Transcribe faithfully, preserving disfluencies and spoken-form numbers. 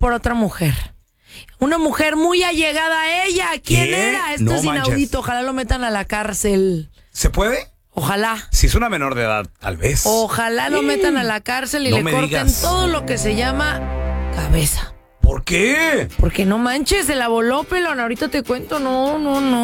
por otra mujer. Una mujer muy allegada a ella. ¿Quién ¿Qué? era? Esto No es inaudito. manches. Ojalá lo metan a la cárcel. ¿Se puede? Ojalá. Si es una menor de edad, tal vez. Ojalá lo metan a la cárcel y No le me corten digas. todo lo que se llama cabeza. ¿Por qué? Porque no manches, se la voló, pelón. Ahorita te cuento. No, no, no.